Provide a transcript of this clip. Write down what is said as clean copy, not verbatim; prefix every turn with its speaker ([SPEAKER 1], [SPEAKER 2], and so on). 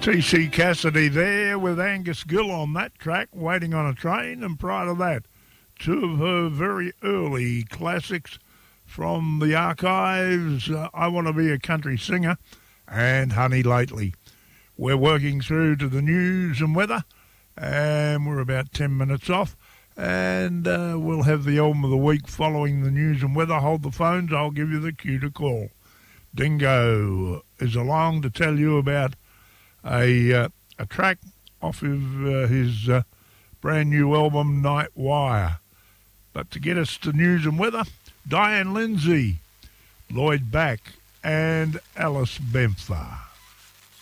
[SPEAKER 1] TC Cassidy there with Angus Gill on that track, Waiting on a Train, and prior to that, two of her very early classics from the archives, I Want to Be a Country Singer and Honey Lately. We're working through to the news and weather, and we're about 10 minutes off, and we'll have the album of the week following the news and weather. Hold the phones, I'll give you the cue to call. Dingo is along to tell you about a track off of his brand new album, Night Wire. But to get us to news and weather, Diane Lindsay, Lloyd Back, and Alice Bempher.